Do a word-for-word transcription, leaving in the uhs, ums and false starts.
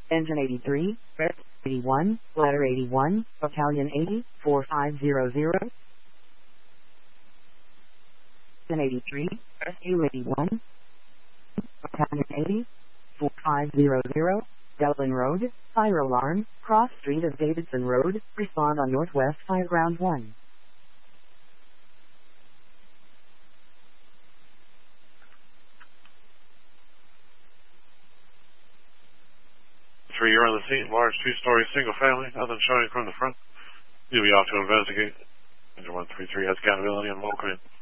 Engine eighty-three, Red eighty-one, Ladder eighty-one, Battalion eighty, four five zero zero. Engine eighty-three, Rescue eighty-one, Battalion eighty, four five zero zero. Dublin Road, fire alarm, cross street of Davidson Road, respond on Northwest Fireground one. Three, you're on the scene, large two-story single family, nothing showing from the front. You'll be off to investigate. Engine one three three has accountability on Vulcan.